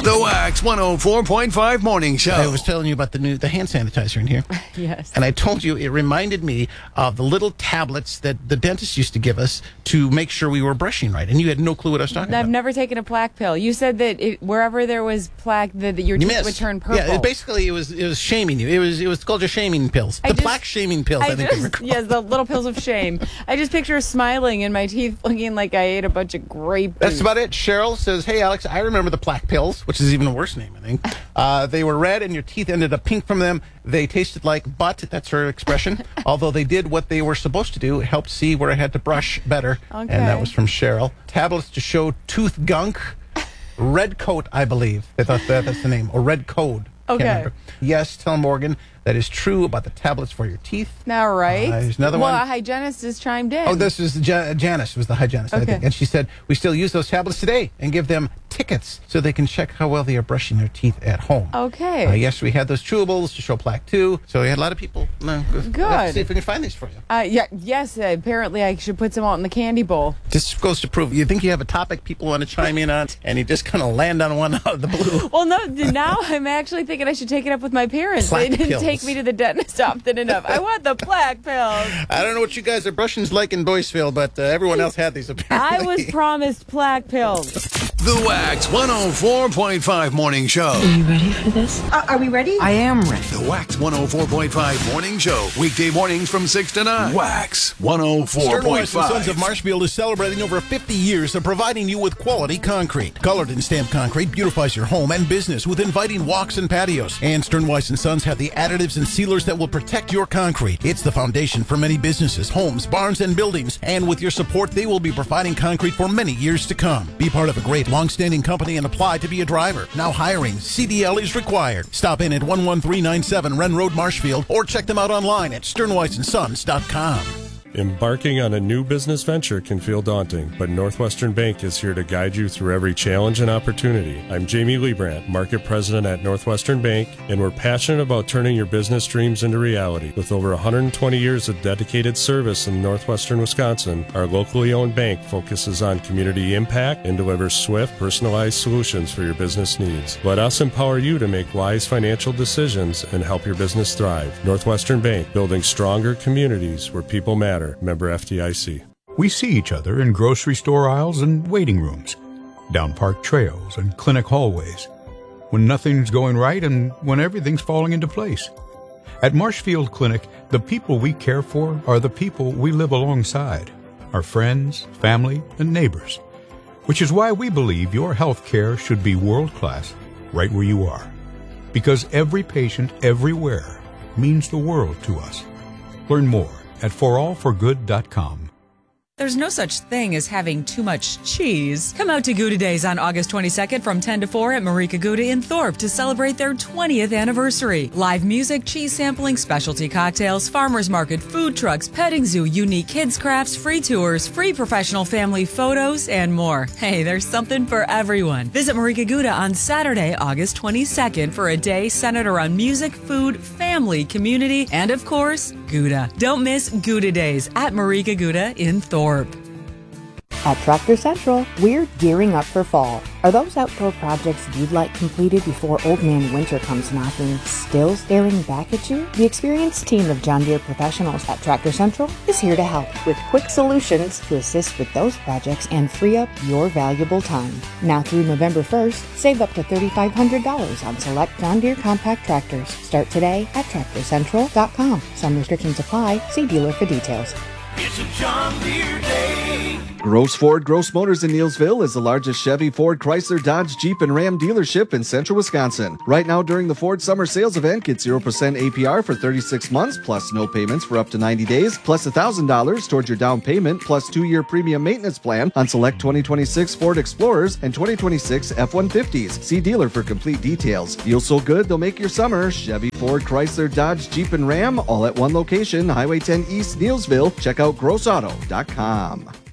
The Wax 104.5 Morning Show. I was telling you about the hand sanitizer in here. Yes. And I told you it reminded me of the little tablets that the dentist used to give us to make sure we were brushing right. And you had no clue what I was talking about. I've never taken a plaque pill. You said that wherever there was plaque, that your teeth would turn purple. Yeah, basically it was shaming you. It was called your shaming pills. Plaque shaming pills, I think they were called. Yes, the little pills of shame. I just picture smiling and my teeth looking like I ate a bunch of grape. That's about it. Cheryl says, hey, Alex, I remember the plaque pills, which is even a worse name, I think. They were red and your teeth ended up pink from them. They tasted like butt. That's her expression. Although they did what they were supposed to do. It helped see where I had to brush better. Okay. And that was from Cheryl. Tablets to show tooth gunk. Red coat, I believe. I thought that's the name. Or red code. Okay. Yes, tell Morgan that is true about the tablets for your teeth. Now, right? There's another one. Well, a hygienist has chimed in. Oh, this is Janice was the hygienist, I think. And she said, we still use those tablets today and give them tickets so they can check how well they are brushing their teeth at home. Okay. Yes, we had those chewables to show plaque too. So we had a lot of people. Good. Let's see if we can find these for you. Yes, apparently I should put some out in the candy bowl. This goes to prove you think you have a topic people want to chime in on, and you just kind of land on one out of the blue. Well, no, now I'm actually thinking I should take it up with my parents. Plaque They didn't pills. take me to the dentist often enough. I want the plaque pills. I don't know what you guys are brushing's like in Boyceville, but everyone else had these apparently. I was promised plaque pills. The Wax 104.5 Morning Show. Are you ready for this? Are we ready? I am ready. The Wax 104.5 Morning Show. Weekday mornings from 6 to 9. Wax 104.5. Sons of Marshfield is celebrating over 50 years of providing you with quality concrete. Colored and stamped concrete beautifies your home and business with inviting walks and patios. And Sternweiss & Sons have the additives and sealers that will protect your concrete. It's the foundation for many businesses, homes, barns, and buildings. And with your support, they will be providing concrete for many years to come. Be part of a great long-standing company and apply to be a driver. Now hiring. CDL is required. Stop in at 11397 Wren Road, Marshfield, or check them out online at sternweissandsons.com. Embarking on a new business venture can feel daunting, but Northwestern Bank is here to guide you through every challenge and opportunity. I'm Jamie Liebrandt, Market President at Northwestern Bank, and we're passionate about turning your business dreams into reality. With over 120 years of dedicated service in northwestern Wisconsin, our locally owned bank focuses on community impact and delivers swift, personalized solutions for your business needs. Let us empower you to make wise financial decisions and help your business thrive. Northwestern Bank, building stronger communities where people matter. Member FDIC. We see each other in grocery store aisles and waiting rooms, down park trails and clinic hallways, when nothing's going right and when everything's falling into place. At Marshfield Clinic, the people we care for are the people we live alongside, our friends, family, and neighbors, which is why we believe your health care should be world-class right where you are, because every patient everywhere means the world to us. Learn more at forallforgood.com. There's no such thing as having too much cheese. Come out to Gouda Days on August 22nd from 10 to 4 at Marika Gouda in Thorpe to celebrate their 20th anniversary. Live music, cheese sampling, specialty cocktails, farmers market, food trucks, petting zoo, unique kids crafts, free tours, free professional family photos, and more. Hey, there's something for everyone. Visit Marika Gouda on Saturday, August 22nd for a day centered around music, food, family, community, and of course, Gouda. Don't miss Gouda Days at Marika Gouda in Thorpe. At Tractor Central, we're gearing up for fall. Are those outdoor projects you'd like completed before Old Man Winter comes knocking still staring back at you? The experienced team of John Deere professionals at Tractor Central is here to help with quick solutions to assist with those projects and free up your valuable time. Now through November 1st, save up to $3,500 on select John Deere compact tractors. Start today at TractorCentral.com. Some restrictions apply. See dealer for details. It's a John Deere day. Gross Ford Gross Motors in Neillsville is the largest Chevy, Ford, Chrysler, Dodge, Jeep, and Ram dealership in central Wisconsin. Right now during the Ford Summer Sales Event, get 0% APR for 36 months, plus no payments for up to 90 days, plus $1,000 towards your down payment, plus 2-year premium maintenance plan on select 2026 Ford Explorers and 2026 F-150s. See dealer for complete details. Deals so good, they'll make your summer. Chevy, Ford, Chrysler, Dodge, Jeep, and Ram, all at one location, Highway 10 East, Neillsville. Check out grossauto.com.